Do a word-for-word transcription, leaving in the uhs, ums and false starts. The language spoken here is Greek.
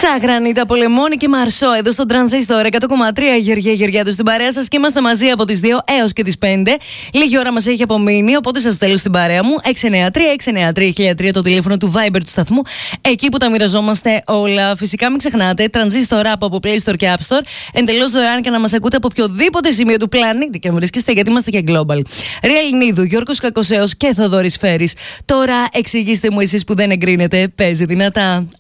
Σαγρανίτα, Πολεμόνη και Μαρσό εδώ στο Τρανζίστορ εκατό κόμμα τρία. Γεωργία Γεωργιάδου στην παρέα σας και είμαστε μαζί από τις δύο έως και τις πέντε. Λίγη ώρα μας έχει απομείνει, οπότε σας στέλνω στην παρέα μου. έξι εννιά τρία έξι εννιά τρία χίλια τρία το τηλέφωνο του Viber του σταθμού, εκεί που τα μοιραζόμαστε όλα. Φυσικά μην ξεχνάτε, Τρανζίστορ App από Play Store και App Store, εντελώς δωρεάν και να μας ακούτε από οποιοδήποτε σημείο του πλανήτη και βρίσκεστε, γιατί είμαστε και global. Ρία Ελληνίδου, Γιώργος Κακοσέος και Θοδωρής Φέρης. Τώρα εξηγήστε μου εσείς που δεν εγκρίνετε, παίζει δυνατά.